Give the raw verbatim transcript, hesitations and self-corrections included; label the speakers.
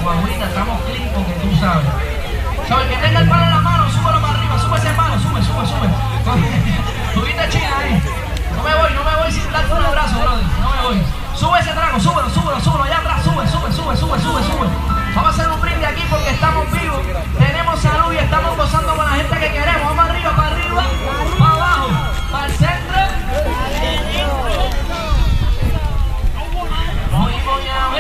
Speaker 1: Guaguita, estamos clean porque tú sabes. So, el que tenga el palo en la mano, súbelo para arriba, sube ese palo, sube, sube, sube. Tuviste China ahí. No me voy, no me voy sin darte un abrazo, brother. No me voy. Sube ese trago, súbelo, súbelo, súbelo allá atrás.